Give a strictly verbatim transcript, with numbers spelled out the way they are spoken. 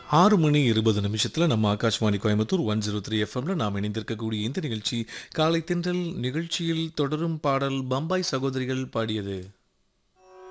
ஆறு மணி இருபது நிமிஷத்தில் நம்ம Akashvani Coimbatore one zero three எஃப்எம்ல நாம் இணைந்திருக்கக்கூடிய இந்த நிகழ்ச்சி காலை தென்றல் நிகழ்ச்சியில் தொடரும் பாடல் பம்பாய் சகோதரிகள் பாடியது.